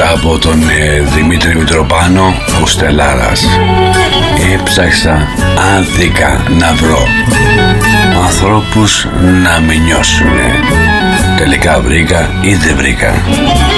από τον Δημήτρη Μητροπάνο, ο Στελάρας. Έψαξα άδικα να βρω ανθρώπους να με νιώσουνε. Τελικά βρήκα ή δεν βρήκα.